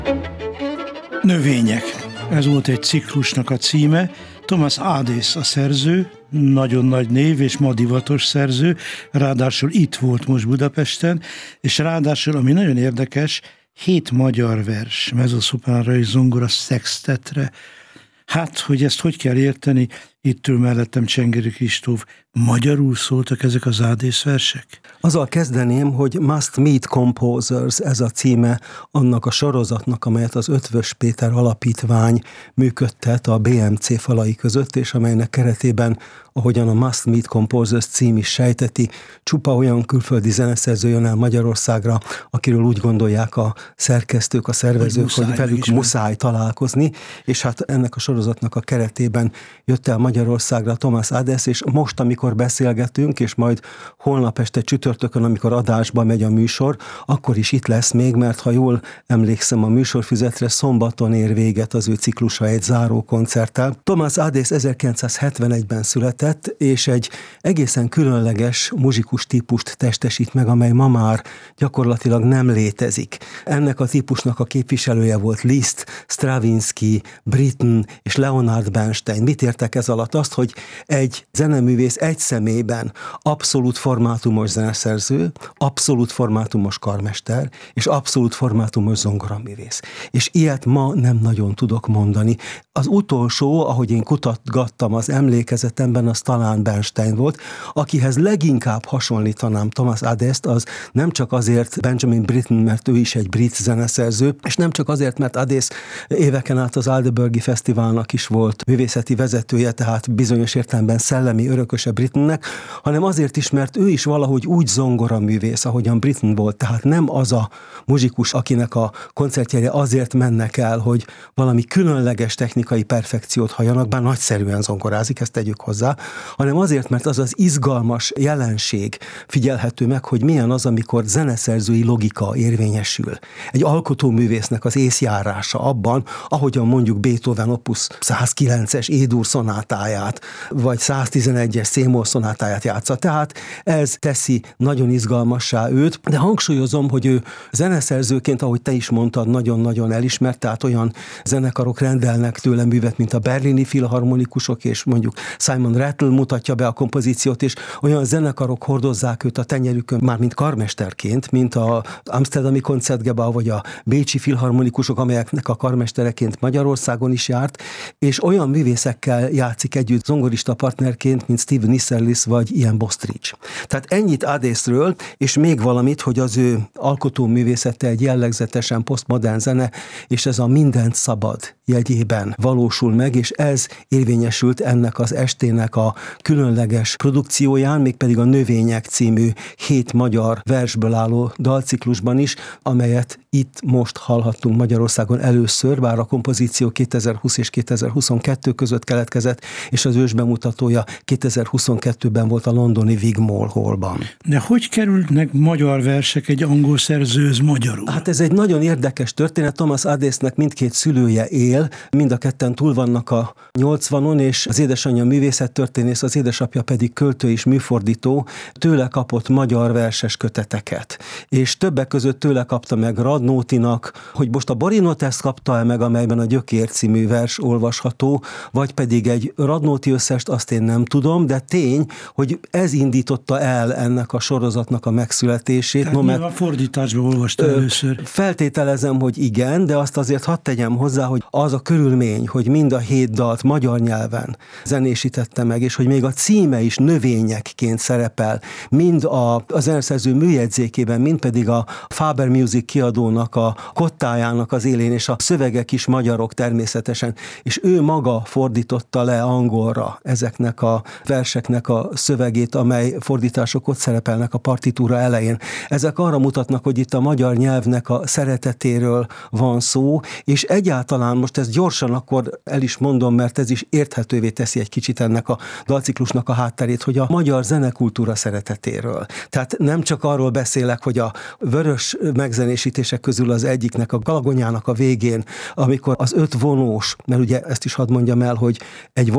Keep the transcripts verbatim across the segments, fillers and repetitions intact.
Növények. Ez volt egy ciklusnak a címe. Thomas Adès a szerző, nagyon nagy név és ma divatos szerző, ráadásul itt volt most Budapesten, és ráadásul, ami nagyon érdekes, hét magyar vers, mezzoszopránra és zongora szextetre. Hát, hogy ezt hogy kell érteni, itt ül mellettem Csengeri Kristóf. Magyarul szóltak ezek az Adès versek? Azzal kezdeném, hogy Must Meet Composers, ez a címe annak a sorozatnak, amelyet az Ötvös Péter Alapítvány működtet a bé em cé falai között, és amelynek keretében, ahogyan a Must Meet Composers cím is sejteti, csupa olyan külföldi zeneszerző jön el Magyarországra, akiről úgy gondolják a szerkesztők, a szervezők, hogy, hogy velük muszáj találkozni, és hát ennek a sorozatnak a keretében jött el Magyarországra Thomas Adès, és most, amikor beszélgetünk, és majd holnap este csütörtökön, amikor adásba megy a műsor, akkor is itt lesz még, mert ha jól emlékszem a műsorfüzetre, szombaton ér véget az ő ciklusa egy záró koncerttel. Thomas Adès ezerkilencszázhetvenegyben született, és egy egészen különleges muzsikus típust testesít meg, amely ma már gyakorlatilag nem létezik. Ennek a típusnak a képviselője volt Liszt, Stravinsky, Britten és Leonard Bernstein. Mit értek ez alatt? Azt, hogy egy zeneművész egy személyben abszolút formátumos zeneszerző, abszolút formátumos karmester, és abszolút formátumos zongoraművész. És ilyet ma nem nagyon tudok mondani. Az utolsó, ahogy én kutatgattam az emlékezetemben, az talán Bernstein volt, akihez leginkább hasonlítanám Thomas Adést, az nem csak azért Benjamin Britten, mert ő is egy brit zeneszerző, és nem csak azért, mert Adés éveken át az Aldeburghi Fesztiválnak is volt művészeti vezetője, tehát bizonyos értelemben szellemi örököse Brittennek, hanem azért is, mert ő is valahogy úgy zongoraművész, ahogyan Britten volt, tehát nem az a muzsikus, akinek a koncertjeire azért mennek el, hogy valami különleges technikai perfekciót halljanak, bár nagyszerűen zongorázik, ezt tegyük hozzá, hanem azért, mert az az izgalmas jelenség figyelhető meg, hogy milyen az, amikor zeneszerzői logika érvényesül. Egy alkotóművésznek az észjárása abban, ahogyan mondjuk Beethoven opus százkilences E-dur szonátáját, vagy száztizenegyes C-moll szonátáját játsza. Tehát ez teszi nagyon izgalmassá őt, de hangsúlyozom, hogy ő zeneszerzőként, ahogy te is mondtad, nagyon-nagyon elismert, tehát olyan zenekarok rendelnek tőle művet, mint a berlini filharmonikusok, és mondjuk Simon Rattle mutatja be a kompozíciót, és olyan zenekarok hordozzák őt a tenyerükön, már mint karmesterként, mint a Amsterdami Koncertgebouw, vagy a bécsi filharmonikusok, amelyeknek a karmestereként Magyarországon is járt, és olyan művészekkel játszik együtt zongorista partnerként, mint Steven Isserlis vagy Ian Bostridge. Tehát ennyit Adésről, és még valamit, hogy az ő alkotóművészete egy jellegzetesen posztmodern zene, és ez a mindent szabad jegyében valósul meg, és ez érvényesült ennek az estének a különleges produkcióján, mégpedig a Növények című hét magyar versből álló dalciklusban is, amelyet itt most hallhattunk Magyarországon először, bár a kompozíció kétezer-húsz és kétezer-huszonkettő között keletkezett, és az ősbemutatója kétezer-huszonkettőben volt a londoni Wigmore Hallban. De hogy kerülnek magyar versek egy angol szerzőhöz magyarul? Hát ez egy nagyon érdekes történet. Thomas Adésnek mindkét szülője él, mind a ketten túl vannak a nyolcvanon, és az édesanyja művészettörténész, az édesapja pedig költő és műfordító, tőle kapott magyar verses köteteket. És többek között tőle kapta meg Radnótinak, hogy most a Borinotest kapta-e meg, amelyben a Gyökér című vers olvasható, vagy pedig egy Radnóti összest, azt én nem tudom, de tény, hogy ez indította el ennek a sorozatnak a megszületését. Tehát no, mert a fordításban olvasta ö, először. Feltételezem, hogy igen, de azt azért hadd tegyem hozzá, hogy az a körülmény, hogy mind a hét dalt magyar nyelven zenésítette meg, és hogy még a címe is növényekként szerepel, mind a, a zeneszerző műjegyzékében, mind pedig a Faber Music kiadónak a kottájának az élén, és a szövegek is magyarok természetesen, és ő maga fordította le angolra ezeknek a verseknek a szövegét, amely fordítások ott szerepelnek a partitúra elején. Ezek arra mutatnak, hogy itt a magyar nyelvnek a szeretetéről van szó, és egyáltalán most ezt gyorsan akkor el is mondom, mert ez is érthetővé teszi egy kicsit ennek a dalciklusnak a hátterét, hogy a magyar zenekultúra szeretetéről. Tehát nem csak arról beszélek, hogy a vörös megzenésítések közül az egyiknek, a Galagonyának a végén, amikor az öt vonós, mert ugye ezt is hadd mondjam el, hogy egy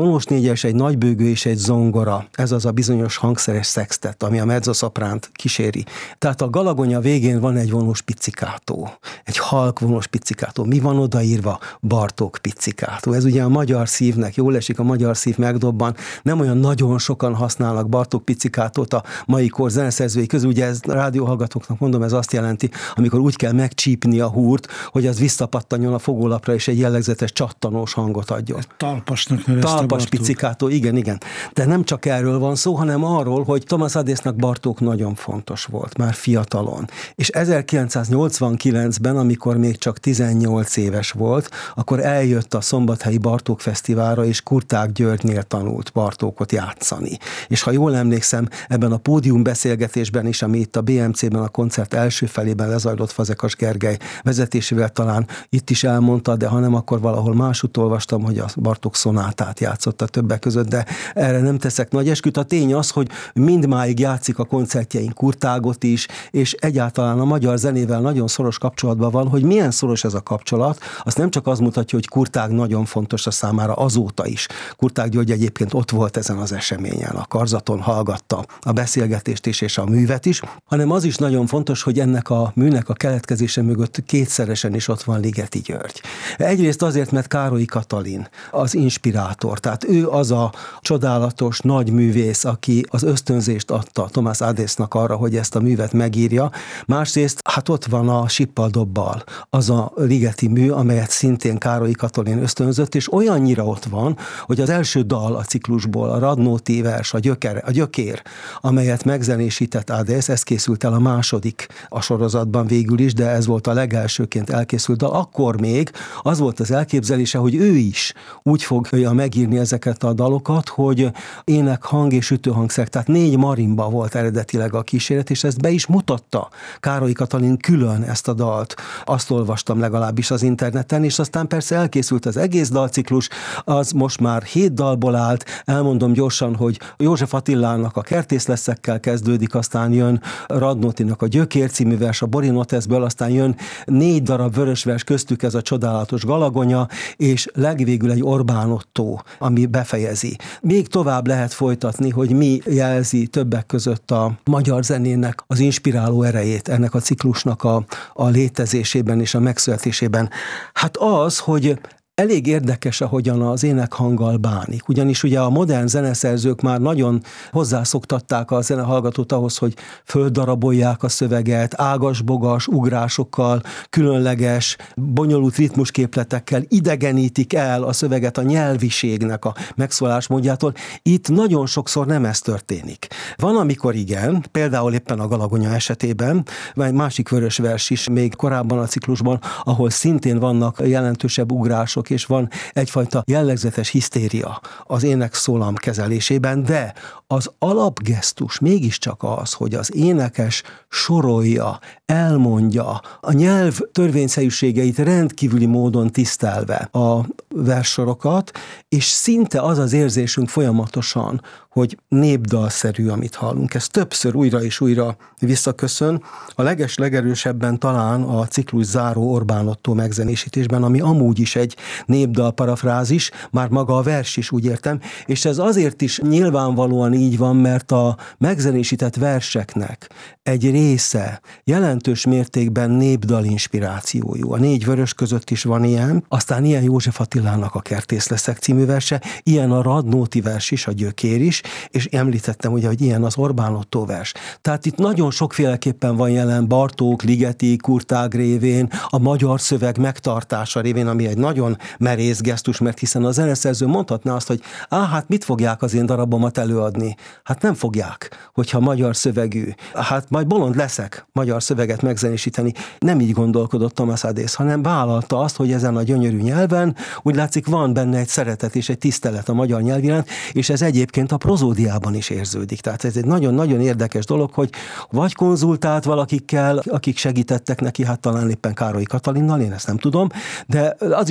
vonós négyes, egy nagybőgő és egy zongora. Ez az a bizonyos hangszeres szextett, ami a mezzosopránt kíséri. Tehát a galagonya végén van egy vonós pizzikátó, egy halk vonós pizzikátó. Mi van odaírva? Bartók pizzikátó. Ez ugye a magyar szívnek jól esik, a magyar szív megdobban. Nem olyan nagyon sokan használnak Bartók pizzikátót a mai kor zeneszerzői közül. Ugye ez rádióhallgatóknak mondom, ez azt jelenti, amikor úgy kell megcsípni a húrt, hogy az visszapattanjon a fogólapra, és egy jellegzetes csattanós hangot adjon. Talpasnak nevezte Talpas pizzikátó, igen, igen. De nem csak erről van szó, hanem arról, hogy Thomas Adésznak Bartók nagyon fontos volt, már fiatalon. És ezerkilencszáznyolcvankilencben, amikor még csak tizennyolc éves volt, akkor eljött a Szombathelyi Bartók Fesztiválra, és Kurtág Györgynél tanult Bartókot játszani. És ha jól emlékszem, ebben a pódium beszélgetésben is, ami itt a bé em cében a koncert első felében lezajlott Fazekas Gergely vezetésével, talán itt is elmondta, de ha nem, akkor valahol másút olvastam, hogy a Bartók szonátát játszotta többek között, de erre nem teszek nagy esküt. A tény az, hogy mindmáig játszik a koncertjein Kurtágot is, és egyáltalán a magyar zenével nagyon szoros kapcsolatban van. Hogy milyen szoros ez a kapcsolat, azt nem csak az mutatja, hogy Kurtág nagyon fontos a számára azóta is. Kurtág György egyébként ott volt ezen az eseményen, a karzaton hallgatta a beszélgetést is és a művet is, hanem az is nagyon fontos, hogy ennek a műnek a keletkezése mögött kétszeresen is ott van Ligeti György. Egyrészt azért, mert Károly Katalin az inspirátor, tehát ő az a csodálatos nagy művész, aki az ösztönzést adta Thomas Adésznak arra, hogy ezt a művet megírja. Másrészt, hát ott van a Sippal Dobbal, az a ligeti mű, amelyet szintén Károly Katalin ösztönzött, és olyannyira ott van, hogy az első dal a ciklusból, a Radnóti vers, a, gyöker, a gyökér, amelyet megzenésített Adész, ez készült el a második a sorozatban végül is, de ez volt a legelsőként elkészült dal. Akkor még az volt az elképzelése, hogy ő is úgy fogja megírni ezeket a dalokat, hogy ének, hang és ütőhangszer, tehát négy marimba volt eredetileg a kíséret, és ezt be is mutatta Károly Katalin külön ezt a dalt. Azt olvastam legalábbis az interneten, és aztán persze elkészült az egész dalciklus, az most már hét dalból állt. Elmondom gyorsan, hogy József Attilának a Kertészleszekkel kezdődik, aztán jön Radnótinak a Gyökér című vers a Borinoteszből, aztán jön négy darab vörös vers, köztük ez a csodálatos Galagonya, és legvégül egy Orbán Ottó, ami befejezi. Még tovább lehet folytatni, hogy mi jelzi többek között a magyar zenének az inspiráló erejét ennek a ciklusnak a, a létezésében és a megszületésében. Hát az, hogy elég érdekes, ahogyan az énekhanggal bánik. Ugyanis ugye a modern zeneszerzők már nagyon hozzászoktatták a zenehallgatót ahhoz, hogy földarabolják a szöveget, ágas-bogas ugrásokkal, különleges, bonyolult ritmusképletekkel idegenítik el a szöveget a nyelviségnek a megszólásmódjától. Itt nagyon sokszor nem ez történik. Van, amikor igen, például éppen a Galagonya esetében, vagy egy másik vörös vers is még korábban a ciklusban, ahol szintén vannak jelentősebb ugrások, és van egyfajta jellegzetes hisztéria az ének-szólam kezelésében, de az alapgesztus mégiscsak az, hogy az énekes sorolja, elmondja, a nyelv törvényszerűségeit rendkívüli módon tisztelve a verssorokat, és szinte az az érzésünk folyamatosan, hogy népdalszerű, amit hallunk. Ez többször újra és újra visszaköszön. A leges-legerősebben talán a ciklus záró Orbán Ottó megzenésítésben, ami amúgy is egy népdal parafrázis, már maga a vers is, úgy értem, és ez azért is nyilvánvalóan így van, mert a megzenésített verseknek egy része jelentős mértékben népdal inspirációjú. A négy vörös között is van ilyen, aztán ilyen József Attilának a Kertészleszek című verse, ilyen a Radnóti vers is, a Gyökér is, és említettem ugye, hogy ilyen az Orbán Ottó vers. Tehát itt nagyon sokféleképpen van jelen Bartók, Ligeti, Kurtág révén, a magyar szöveg megtartása révén, ami egy nagyon merész gesztus, mert hiszen a zeneszerző mondhatná azt, hogy á, hát mit fogják az én darabomat előadni? Hát nem fogják, hogyha magyar szövegű. Hát majd bolond leszek magyar szöveget megzenésíteni. Nem így gondolkodott Thomas Adész, hanem vállalta azt, hogy ezen a gyönyörű nyelven úgy látszik van benne egy szeretet és egy tisztelet a magyar nyelv iránt, és ez egyébként a prozódiában is érződik. Tehát ez egy nagyon-nagyon érdekes dolog, hogy vagy konzultált valakikkel, akik segítettek neki, hát talán éppen Károly Katalinnal, én ezt nem tudom, de az is lehet,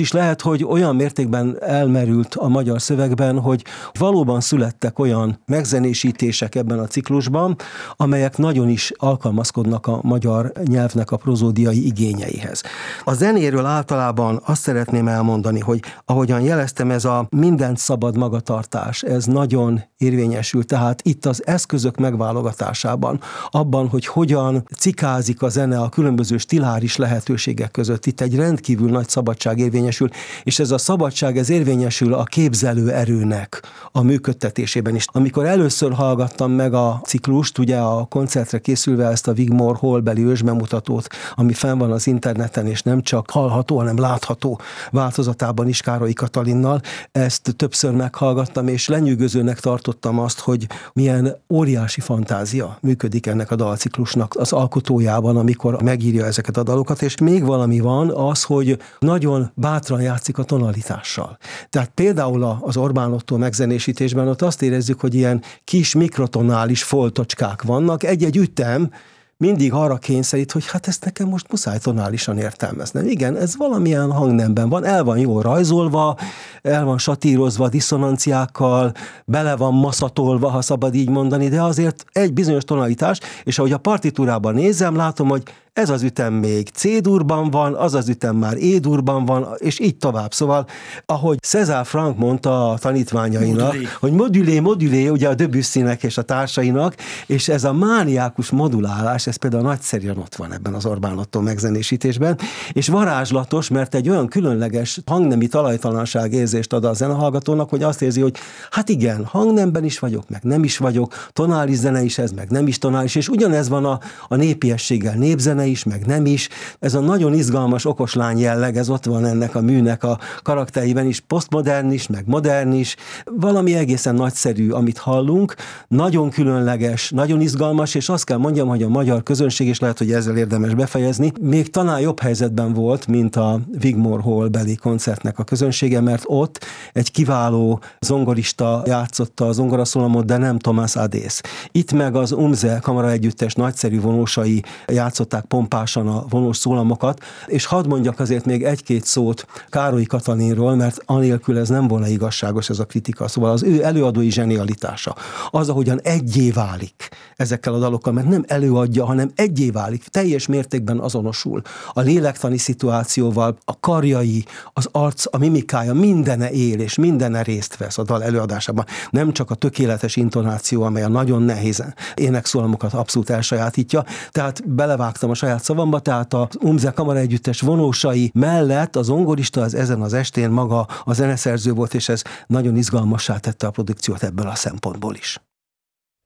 hogy olyan mértékben elmerült a magyar szövegben, hogy valóban születtek olyan megzenésítések ebben a ciklusban, amelyek nagyon is alkalmazkodnak a magyar nyelvnek a prozódiai igényeihez. A zenéről általában azt szeretném elmondani, hogy ahogyan jeleztem, ez a mindent szabad magatartás, ez nagyon érvényesül, tehát itt az eszközök megválogatásában, abban, hogy hogyan cikázik a zene a különböző stiláris lehetőségek között, itt egy rendkívül nagy szabadság érvényesül, és ez a szabadság, ez érvényesül a képzelő erőnek a működtetésében is. Amikor először hallgattam meg a ciklust, ugye a koncertre készülve ezt a Wigmore Hall-beli ősbemutatót, ami fenn van az interneten, és nem csak hallható, hanem látható változatában is Károlyi Katalinnal, ezt többször meghallgattam, és lenyűgözőnek tartottam azt, hogy milyen óriási fantázia működik ennek a dalciklusnak az alkotójában, amikor megírja ezeket a dalokat, és még valami van az, hogy nagyon bátran játszik a tonalitással. Tehát például az Orbán Ottó megzenésítésben ott azt érezzük, hogy ilyen kis mikrotonális foltocskák vannak, egy-egy ütem mindig arra kényszerít, hogy hát ezt nekem most muszáj tonálisan értelmeznem. Igen, ez valamilyen hangnemben van, el van jól rajzolva, el van satírozva diszonanciákkal, bele van maszatolva, ha szabad így mondani, de azért egy bizonyos tonalitás, és ahogy a partitúrában nézem, látom, hogy ez az ütem még C-durban van, az az ütem már E-durban van, és így tovább. Szóval, ahogy César Franck mondta a tanítványainak, modulé. hogy modulé, modulé, ugye a Debussynek és a társainak, és ez a mániákus modulálás, ez például nagyszerűen ott van ebben az Orbán Ottó megzenésítésben, és varázslatos, mert egy olyan különleges hangnemi talajtalanság érzést ad a zenehallgatónak, hogy azt érzi, hogy hát igen, hangnemben is vagyok, meg nem is vagyok, tonális zene is ez, meg nem is tonális, és ugyanez van a, a népiességgel, népzene is, meg nem is. Ez a nagyon izgalmas okoslány jelleg, ez ott van ennek a műnek a karaktereiben is, posztmodern is, meg modern is. Valami egészen nagyszerű, amit hallunk, nagyon különleges, nagyon izgalmas, és azt kell mondjam, hogy a magyar közönség, és lehet, hogy ezzel érdemes befejezni, még talán jobb helyzetben volt, mint a Wigmore Hall-beli koncertnek a közönsége, mert ott egy kiváló zongorista játszotta a zongoraszólamot, de nem Thomas Adész. Itt meg az UMZE kamara együttes nagyszerű vonósai játszották pompásan a vonós szólamokat, és hadd mondjak azért még egy-két szót Károlyi Katalinról, mert anélkül ez nem volna igazságos ez a kritika. Szóval az ő előadói zsenialitása, az, ahogyan egyé válik ezekkel a dalokkal, mert nem előadja, hanem egyé válik, teljes mértékben azonosul a lélektani szituációval, a karjai, az arc, a mimikája, mindene él, és mindene részt vesz a dal előadásában. Nem csak a tökéletes intonáció, amely a nagyon nehéz énekszólamokat abszolút elsajátítja, tehát belevágtam a saját szavamba, tehát az UMZE kamara együttes vonósai mellett az zongorista az ezen az estén maga a zeneszerző volt, és ez nagyon izgalmassá tette a produkciót ebből a szempontból is.